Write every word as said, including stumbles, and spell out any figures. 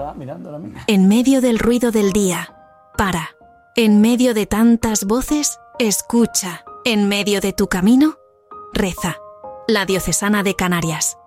está mirando ahora mismo. En medio del ruido del día, para. En medio de tantas voces, escucha. En medio de tu camino, reza. La Diocesana de Canarias.